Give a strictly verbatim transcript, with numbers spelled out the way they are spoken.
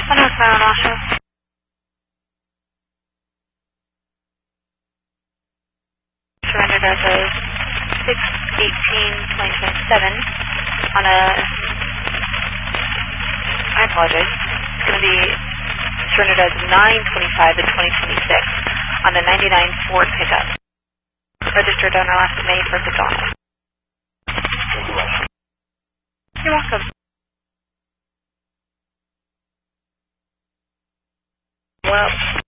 One North Mile also. Surrendered as of six eighteen twenty twenty-seven on a, I apologize, it's going to be surrendered as nine twenty-five to twenty twenty-six on a ninety-nine Ford pickup. Registered owner last May for McDonald. You're welcome. Well.